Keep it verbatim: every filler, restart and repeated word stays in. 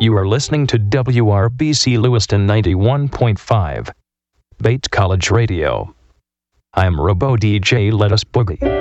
You are listening to W R B C Lewiston ninety-one point five, Bates College Radio. I'm Robo D J Let Us Boogie.